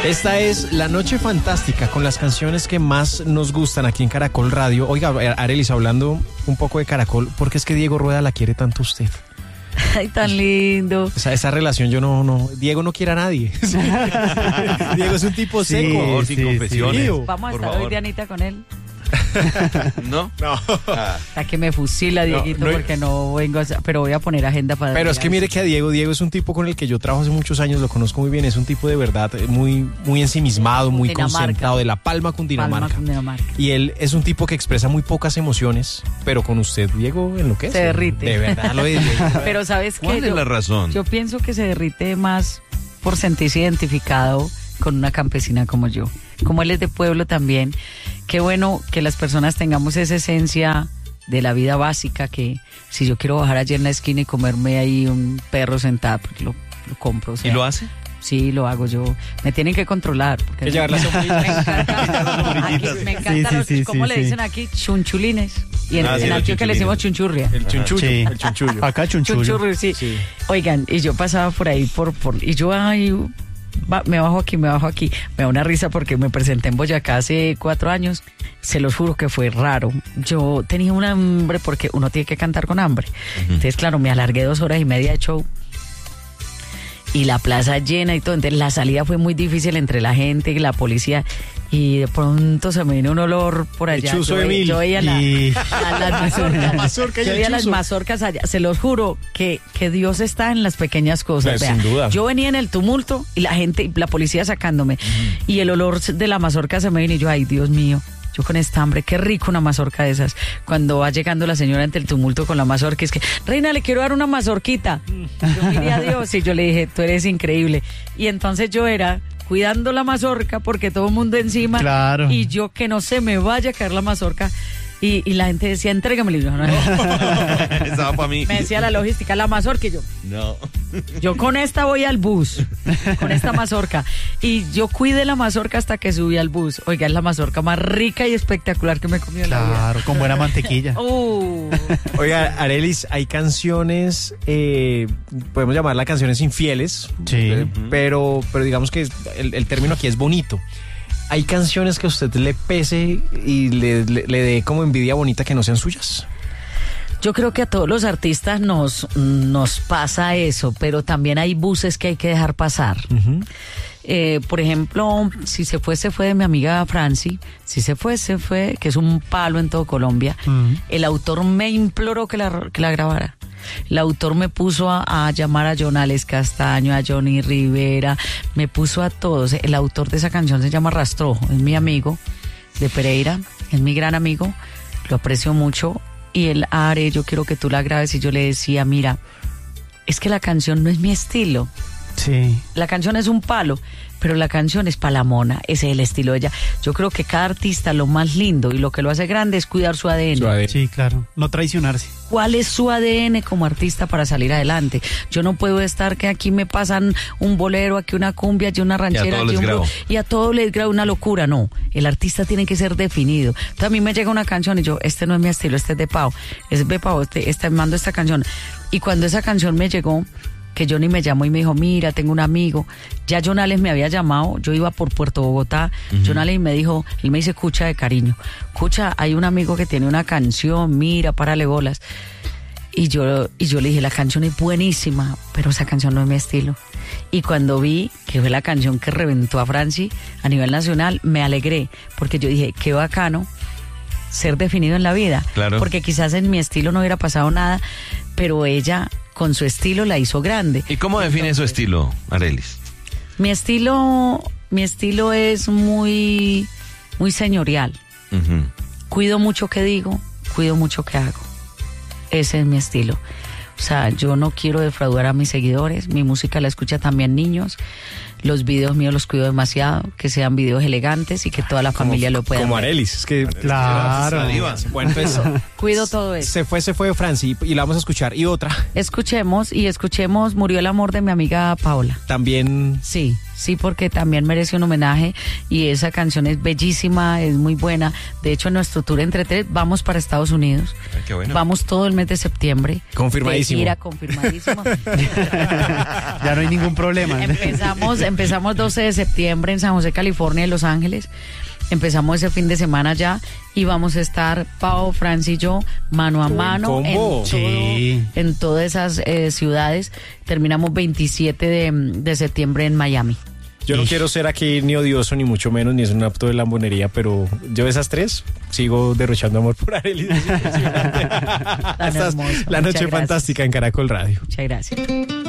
Esta es La Noche Fantástica, con las canciones que más nos gustan aquí en Caracol Radio. Oiga, Arelis, hablando un poco de Caracol, ¿por qué es que Diego Rueda la quiere tanto a usted? Ay, tan lindo. O sea, esa relación yo no... Diego no quiere a nadie. Diego es un tipo seco. Por favor, sin confesiones. Vamos a estar hoy, Dianita, con él. ¿No? No. Hasta que me fusila, Dieguito, porque no vengo a... Pero voy a poner agenda para... Pero es que mire que a Diego es un tipo con el que yo trabajo hace muchos años, lo conozco muy bien, es un tipo de verdad muy ensimismado, muy concentrado, de La Palma, Cundinamarca. Y él es un tipo que expresa muy pocas emociones, pero con usted, Diego, enloquece. Se derrite. De verdad lo es. Pero ¿sabes qué? ¿Cuál es la razón? Yo pienso que se derrite más por sentirse identificado con una campesina como yo. Como él es de pueblo también, qué bueno que las personas tengamos esa esencia de la vida básica, que si yo quiero bajar allí en la esquina y comerme ahí un perro sentado, pues lo compro. O sea, ¿Y lo hace? Sí, lo hago yo. Me tienen que controlar. Porque llevar las me encantan ¿cómo le dicen aquí? Chunchulines. Y en Antioquia le decimos chunchurria. El chunchullo. Sí. El chunchullo. Acá chunchullo. Sí. Oigan, y yo pasaba por ahí y yo, me bajo aquí. Me da una risa porque me presenté en Boyacá hace 4 años. Se los juro que fue raro. Yo tenía un hambre porque uno tiene que cantar con hambre. Entonces, claro, me alargué 2 horas y media de show. Y la plaza llena y todo. Entonces, la salida fue muy difícil entre la gente y la policía. Y de pronto se me vino un olor por allá. Yo veía las mazorcas. Yo veía las mazorcas allá. Se los juro que Dios está en las pequeñas cosas. Sin duda. Yo venía en el tumulto y la policía sacándome. Y el olor de la mazorca se me vino y yo, ay, Dios mío. Yo con esta hambre, qué rico una mazorca de esas. Cuando va llegando la señora ante el tumulto con la mazorca, es que, Reina, le quiero dar una mazorquita. Yo miré a Dios y yo le dije, tú eres increíble. Y entonces yo era cuidando la mazorca porque todo el mundo encima. Claro. Y yo que no se me vaya a caer la mazorca. Y la gente decía, entrégamelo. No. Estaba para mí. Me decía la logística, la mazorca, y yo. No. Yo con esta voy al bus, con esta mazorca. Y yo cuidé la mazorca hasta que subí al bus. Oiga, es la mazorca más rica y espectacular que me he comido en la vida. Claro, con buena mantequilla. Oiga, Arelis, hay canciones, podemos llamarlas canciones infieles, Sí. pero digamos que el término aquí es bonito. ¿Hay canciones que a usted le pese y le dé como envidia bonita que no sean suyas? Yo creo que a todos los artistas nos pasa eso, pero también hay buses que hay que dejar pasar. Por ejemplo, si se fue de mi amiga Franci. Si se fue, que es un palo en todo Colombia. El autor me imploró que la grabara. El autor me puso a llamar a Jonales Castaño, a Johnny Rivera, me puso a todos. El autor de esa canción se llama Rastrojo, es mi amigo de Pereira, es mi gran amigo, lo aprecio mucho. Y él, Are, yo quiero que tú la grabes. Y yo le decía, mira, es que la canción no es mi estilo. Sí. La canción es un palo, pero la canción es palamona, ese es el estilo de ella. Yo creo que cada artista lo más lindo y lo que lo hace grande es cuidar su ADN. Sí, claro, no traicionarse. ¿Cuál es su ADN como artista para salir adelante? Yo no puedo estar que aquí me pasan un bolero, aquí una cumbia, aquí una ranchera, aquí un blues, y a todo les grabo una locura. No, el artista tiene que ser definido. Entonces a mí me llega una canción y yo, este no es mi estilo, este es de Pau, mando esta canción. Y cuando esa canción me llegó, que Johnny me llamó y me dijo, mira, tengo un amigo. Ya Jonales me había llamado, yo iba por Puerto Bogotá. Jonales me dijo, él me dice, escucha de cariño. Escucha, hay un amigo que tiene una canción, mira, párale bolas. Y yo le dije, la canción es buenísima, pero esa canción no es mi estilo. Y cuando vi que fue la canción que reventó a Franci a nivel nacional, me alegré, porque yo dije, qué bacano ser definido en la vida. Claro. Porque quizás en mi estilo no hubiera pasado nada, pero ella con su estilo la hizo grande. ¿Y cómo define su estilo, Arelis? Mi estilo es muy señorial. Cuido mucho que digo, cuido mucho que hago. Ese es mi estilo. O sea, yo no quiero defraudar a mis seguidores. Mi música la escucha también niños. Los videos míos los cuido demasiado, que sean videos elegantes y que toda la familia lo pueda como ver. Arelis, es que claro. Bueno, pues, cuido todo eso. Se fue Franci y la vamos a escuchar. Y otra. Escuchemos Murió el amor de mi amiga Paola. También. Sí. Sí, porque también merece un homenaje y esa canción es bellísima, es muy buena. De hecho, en nuestro tour entre tres vamos para Estados Unidos. Ay, qué bueno. Vamos todo el mes de septiembre. Confirmadísimo. De gira, confirmadísimo. Ya no hay ningún problema. Empezamos 12 de septiembre en San José, California, en Los Ángeles. Empezamos ese fin de semana ya y vamos a estar Pau, Franz y yo mano a mano en todas esas ciudades. Terminamos 27 de septiembre en Miami. Yo no quiero ser aquí ni odioso, ni mucho menos, ni es un acto de lambonería, pero yo de esas tres sigo derrochando amor por Arelis. Tan hermoso. La noche fantástica en Caracol Radio. Muchas gracias.